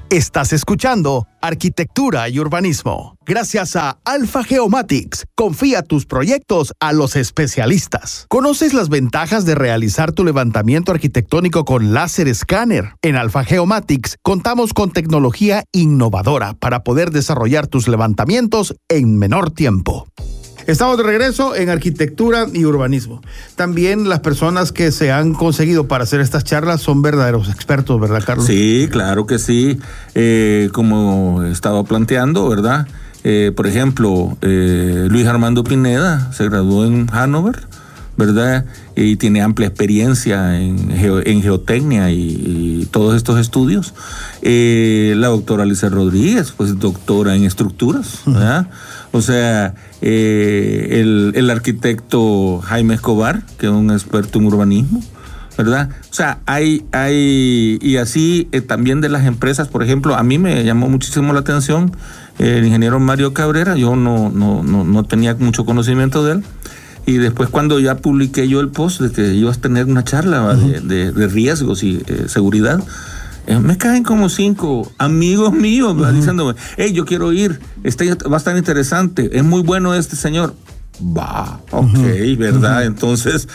Estás escuchando Arquitectura y Urbanismo. Gracias a Alpha Geomatics, confía tus proyectos a los especialistas. ¿Conoces las ventajas de realizar tu levantamiento arquitectónico con láser escáner? En Alpha Geomatics contamos con tecnología innovadora para poder desarrollar tus levantamientos en menor tiempo. Estamos de regreso en Arquitectura y Urbanismo. También las personas que se han conseguido para hacer estas charlas son verdaderos expertos, ¿verdad, Carlos? Sí, claro que sí. Como estaba planteando, ¿verdad? Por ejemplo, Luis Armando Pineda se graduó en Hannover, ¿verdad? Y tiene amplia experiencia en geotecnia y todos estos estudios. La doctora Alicia Rodríguez, pues doctora en estructuras, ¿verdad? O sea, el arquitecto Jaime Escobar, que es un experto en urbanismo, ¿verdad? O sea, y así también de las empresas, por ejemplo, a mí me llamó muchísimo la atención el ingeniero Mario Cabrera. Yo no tenía mucho conocimiento de él. Y después cuando ya publiqué yo el post de que ibas a tener una charla de riesgos y seguridad, me caen como 5 amigos míos diciéndome, hey, yo quiero ir, va a estar interesante, es muy bueno este señor. Va, ok, ¿verdad? Entonces,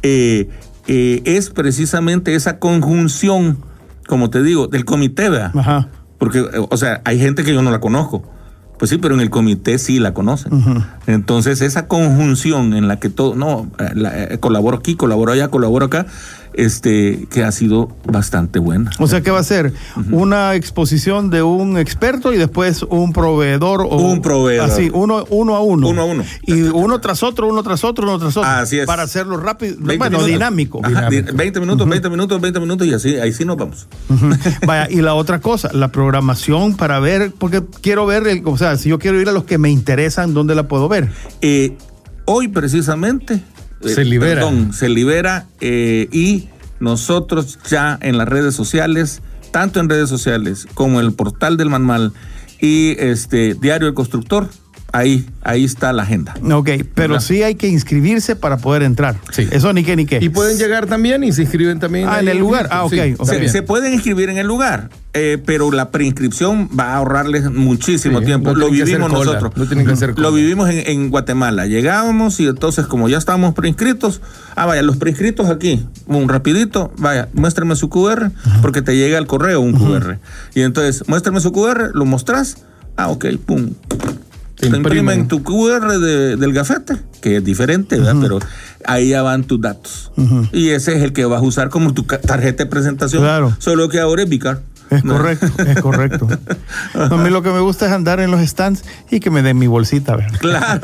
es precisamente esa conjunción, como te digo, del comité, ¿verdad? Ajá. Porque, o sea, hay gente que yo no la conozco. Pues sí, pero en el comité sí la conocen. Entonces, esa conjunción en la que todo, colaboro aquí, colaboro allá, colaboro acá, que ha sido bastante buena. O sea, ¿qué va a ser? Una exposición de un experto y después un proveedor. Un proveedor. Así, uno a uno. Uno a uno. Y uno tras otro, uno tras otro, uno tras otro. Así es. Para hacerlo rápido, minutos. Dinámico. Ajá, 20 minutos, 20 minutos y así, ahí sí nos vamos. Vaya, y la otra cosa, la programación para ver, porque quiero ver, o sea, si yo quiero ir a los que me interesan, ¿dónde la puedo ver? Hoy precisamente se libera y nosotros ya en las redes sociales, tanto en redes sociales como en el portal del Manual y Diario El Constructor, ahí está la agenda. Ok, pero ¿verdad? Sí hay que inscribirse para poder entrar. Sí. Eso ni qué. Y pueden llegar también y se inscriben también. En el lugar. Ok. Sí, se pueden inscribir en el lugar, pero la preinscripción va a ahorrarles muchísimo tiempo. Lo vivimos nosotros. No tienen que hacer cola. Lo vivimos en Guatemala. Llegábamos y entonces, como ya estábamos preinscritos, vaya, los preinscritos aquí, un rapidito, vaya, muéstrame su QR, porque te llega al correo un QR. Y entonces, muéstrame su QR, lo mostrás, ok, pum. Te imprimen tu QR del gafete, que es diferente, ¿verdad? Pero ahí ya van tus datos. Y ese es el que vas a usar como tu tarjeta de presentación. Claro. Solo que ahora es Vicar. Es correcto. A mí lo que me gusta es andar en los stands y que me den mi bolsita, ¿verdad? Claro.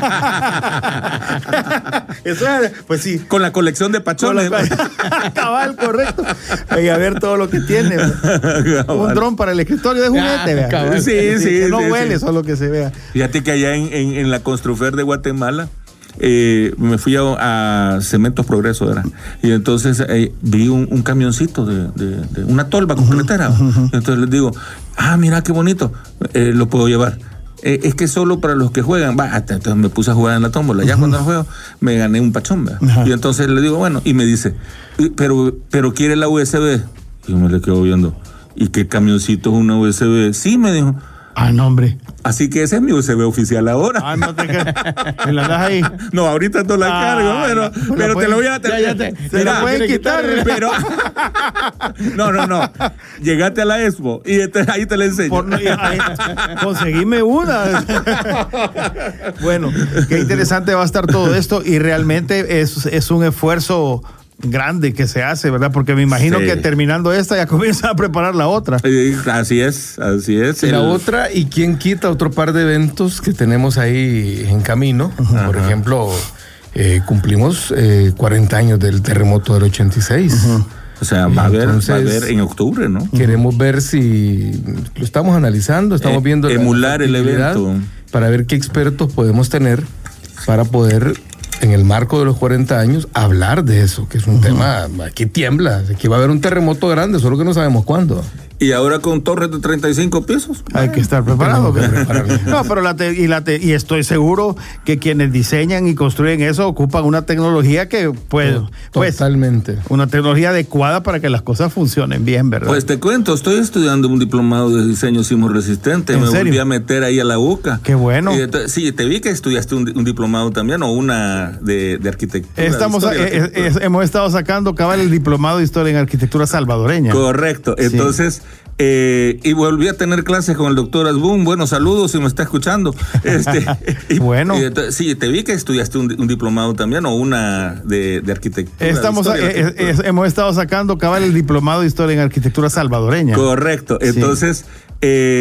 Eso es, pues sí. Con la colección de pachones. Cabal, correcto. Y a ver todo lo que tiene. Un dron para el escritorio de juguete, ¿verdad? Sí. Que no huele, solo que se vea. Fíjate que allá en la Construfer de Guatemala, me fui a Cementos Progreso, ¿verdad? Y entonces vi un camioncito de una tolva completera. Entonces les digo, mira qué bonito, lo puedo llevar. Es que solo para los que juegan. Entonces me puse a jugar en la tómbola. Ya cuando juego me gané un pachón, ¿verdad? Y entonces le digo, bueno, y me dice, pero quiere la USB. Y yo me le quedo viendo, ¿y qué camioncito es una USB? Sí, me dijo. No, hombre. Así que ese es mi USB oficial ahora. No te quedas. ¿Me la das ahí? No, ahorita no la cargo, pero te lo voy a... Se la pueden quitar. Pero... No. Llegate a la expo y ahí te la enseño. Conseguime una. Bueno, qué interesante va a estar todo esto y realmente es un esfuerzo grande que se hace, ¿verdad? Porque me imagino que terminando esta ya comienza a preparar la otra. Así es. La otra, y quién quita otro par de eventos que tenemos ahí en camino. Por ejemplo, cumplimos 40 años del terremoto del 86. O sea, va a haber en octubre, ¿no? Queremos ver si lo estamos analizando, estamos viendo emular el evento para ver qué expertos podemos tener para poder, en el marco de los 40 años, hablar de eso, que es un tema, aquí tiembla, aquí va a haber un terremoto grande, solo que no sabemos cuándo. Y ahora con torres de 35 pisos. Hay que estar preparado. No, pero y estoy seguro que quienes diseñan y construyen eso ocupan una tecnología que totalmente. Una tecnología adecuada para que las cosas funcionen bien, ¿verdad? Pues te cuento, estoy estudiando un diplomado de diseño sismorresistente. ¿En me serio? volví a meter ahí a la UCA. Qué bueno. Sí, te vi que estudiaste un diplomado también, o una de arquitectura. Hemos estado sacando cabal el diplomado de historia en arquitectura salvadoreña. Correcto. Entonces, y volví a tener clases con el doctor Asbun. Bueno, saludos si me está escuchando. Bueno. Sí, te vi que estudiaste un diplomado también, o una de arquitectura. Hemos estado sacando cabal el diplomado de historia en arquitectura salvadoreña. Correcto. Entonces,